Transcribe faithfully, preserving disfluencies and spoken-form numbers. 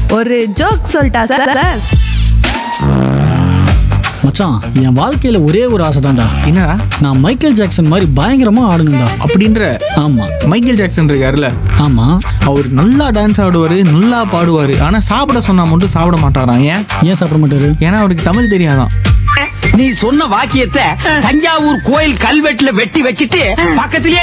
ஒரு ஜோக் சொல்லிட்டா sir sir? மச்சான், என் வாழ்க்கையில ஒரே ஒரு ஆசை தான்டா. என்னடா? நான் மைக்கேல் ஜாக்சன் மாதிரி பயங்கரமா ஆடணும்டா. அப்படின்ற? ஆமா. மைக்கேல் ஜாக்சன் இருக்காருல்ல, ஆமா. அவர் நல்லா டான்ஸ் ஆடுவாரு, நல்லா பாடுவாரு. ஆனா சாப்பிட சொன்னா மட்டும் சாப்பிட மாட்டாராம். ஏன் ஏன் சாப்பிட மாட்டாரு? ஏன்னா அவருக்கு தமிழ் தெரியாதான். நீ சொன்ன வாக்கியத்தை தஞ்சாவூர் கோயில் கல்வெட்டுல வெட்டி வச்சிட்டு பக்கத்திலேயே